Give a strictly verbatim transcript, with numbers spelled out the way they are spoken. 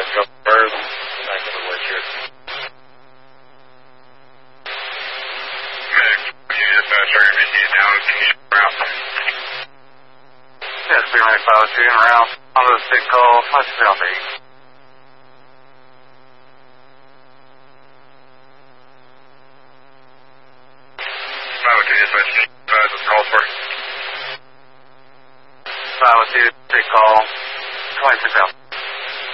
Go first. Back to the woods here. Medic, you dispatch R B C down. Can you route? Yes, B one five two and route. On the stick call, let's down B. five oh two dispatch, five was called for. five oh two, stick call, twenty-six out.